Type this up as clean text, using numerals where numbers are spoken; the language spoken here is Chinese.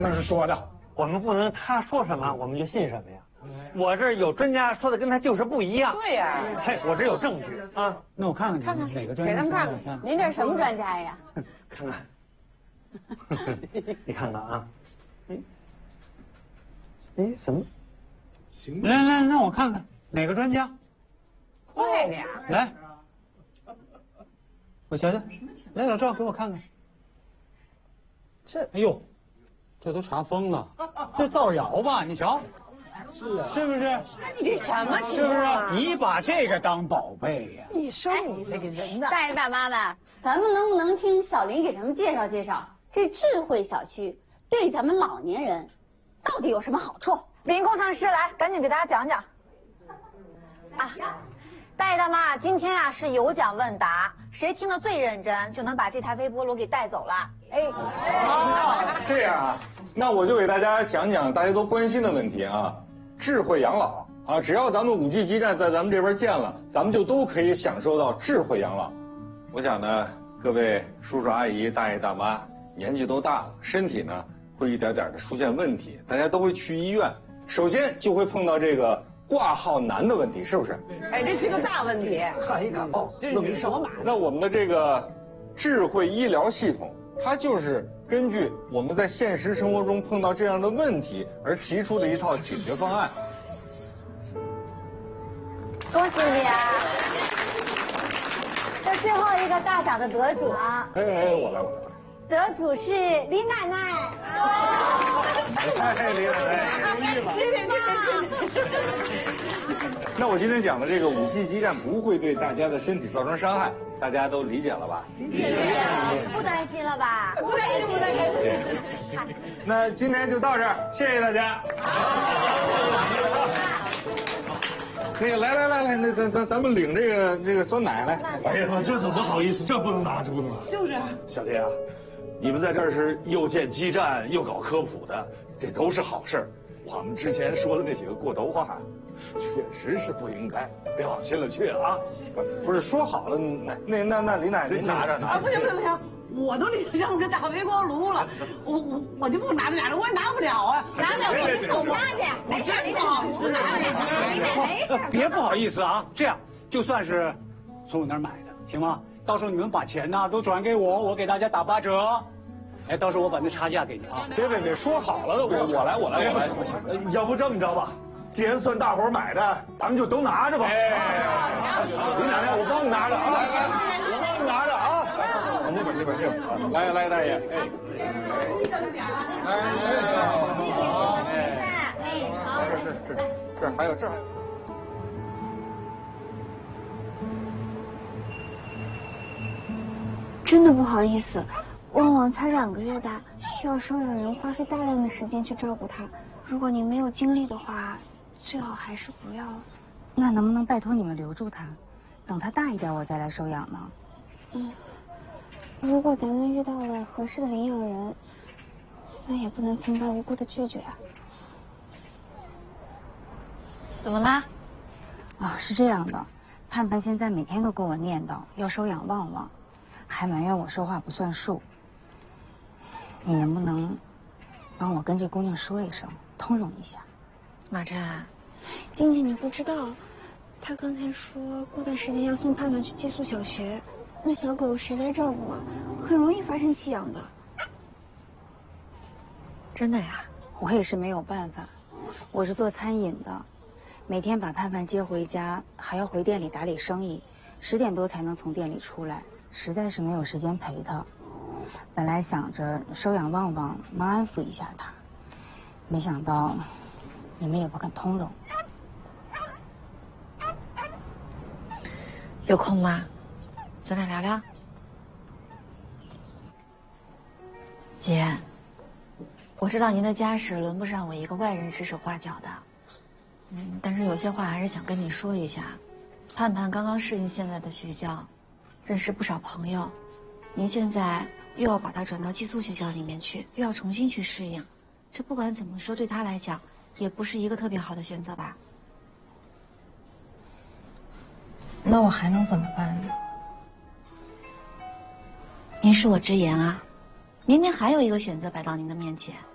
那是说的， 我们不能他说什么我们就信什么呀。我这儿有专家说的跟他就是不一样。 对呀， 嘿，我这有证据啊。 那我看看哪个专家？ 给他们看看。 您这是什么专家呀？ 看看，你看看啊。哎，什么？ 行，来，让我看看哪个专家？ 快点来，我瞧瞧，来老赵给我看看。哎呦，这都查封了，这造谣吧？你瞧，是不是？ 你这什么情是不况？ 是？你把这个当宝贝呀？ 你说你这个人呐， 大爷大妈们，咱们能不能听小林给咱们介绍介绍这智慧小区对咱们老年人到底有什么好处？ 林工程师来，赶紧给大家讲讲。啊，大爷大妈，今天啊是有奖问答，谁听得最认真，就能把这台微波炉给带走了。哎， 这样啊，那我就给大家讲讲大家都关心的问题啊，智慧养老啊，只要咱们5G 基站在咱们这边建了，咱们就都可以享受到智慧养老。我想呢，各位叔叔阿姨、大爷大妈年纪都大了，身体呢会一点点的出现问题，大家都会去医院，首先就会碰到这个挂号难的问题，是不是？ 哎，这是个大问题。 看一看哦，弄一上马。 那我们的这个智慧医疗系统，它就是根据我们在现实生活中碰到这样的问题而提出的一套解决方案。 恭喜你啊！这最后一个大奖的得主啊， 哎，我来。 得主是李奶奶。 哎，李奶奶， 谢谢。 那我今天讲的这个5G 基站不会对大家的身体造成伤害，大家都理解了吧？ 理解了，不担心了吧？ 不担心。 那今天就到这儿，谢谢大家。那个来，那咱们领这个酸奶来。 哎呀，这怎么好意思？这不能拿，这不能拿。 就是。 小林啊，你们在这儿是又建基站又搞科普的，这都是好事儿。我们之前说的那几个过头话，确实是不应该，别往心里去啊。 不是说好了，那李奶奶您拿着。 不行，我都领上个大微波炉了，我就不拿着了，我也拿不了啊。 拿不了我去送家去， 我真不好意思拿。 没事， 别不好意思啊，这样就算是从我那儿买的，行吗？到时候你们把钱呢都转给我，我给大家打8折。哎，到时候我把那差价给你啊！ 别，说好了，我来。 要不这么着吧，既然算大伙儿买的，咱们就都拿着吧。李奶奶，我帮你拿着啊！我帮你拿着啊！ 这边，来，大爷，这还有这儿。 真的不好意思，旺旺才2个月大，需要收养人花费大量的时间去照顾他。如果您没有精力的话，最好还是不要。 那能不能拜托你们留住他，等他大一点我再来收养呢？ 如果咱们遇到了合适的领养人，那也不能平白无故的拒绝啊。 怎么啦？ 是这样的，盼盼现在每天都跟我念叨要收养旺旺，还埋怨我说话不算数。你能不能帮我跟这姑娘说一声，通融一下？ 马晨， 静静你不知道，她刚才说过段时间要送盼盼去寄宿小学，那小狗谁来照顾啊？很容易发生弃养的。 真的呀？ 我也是没有办法，我是做餐饮的，每天把盼盼接回家，还要回店里打理生意，10点多才能从店里出来，实在是没有时间陪她。本来想着收养旺旺能安抚一下她，没想到你们也不肯通融。 有空吗？咱俩聊聊。姐，我知道您的家事轮不上我一个外人指手画脚的，但是有些话还是想跟你说一下。盼盼刚刚适应现在的学校，认识不少朋友，您现在又要把他转到寄宿学校里面去，又要重新去适应，这不管怎么说对他来讲，也不是一个特别好的选择吧？ 那我还能怎么办呢？ 您恕我直言啊，明明还有一个选择摆到您的面前。